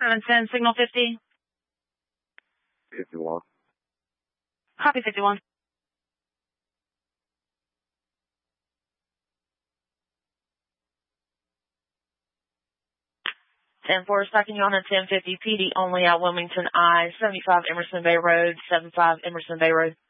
710, signal 50. 51. Copy 51. 10-4, stacking you on a 1050 PD only at Wilmington I, 75 Emerson Bay Road, 75 Emerson Bay Road.